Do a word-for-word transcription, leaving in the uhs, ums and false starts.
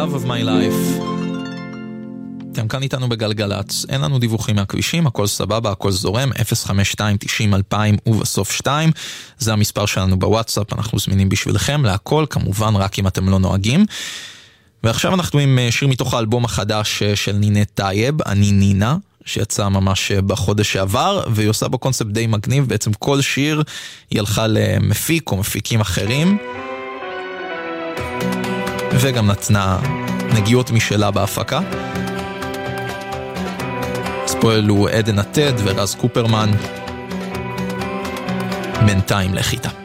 Love of my life. אתם כאן איתנו בגלגלץ, אין לנו דיווחים מהכבישים, הכל סבבה, הכל זורם, אפס חמש שתיים תשעים אלפיים ובסוף שתיים, זה המספר שלנו בוואטסאפ, אנחנו זמינים בשבילכם להכל, כמובן רק אם אתם לא נוהגים. ועכשיו אנחנו עם שיר מתוך האלבום החדש של נינה טייב, אני נינה, שיצא ממש בחודש שעבר, והיא עושה בו קונספט די מגניב, בעצם כל שיר היא הלכה למפיק או מפיקים אחרים, וגם נתנה נגיעות משלה בהפקה. אז פה אלו עדן עתד ורז קופרמן, בינתיים לך איתה.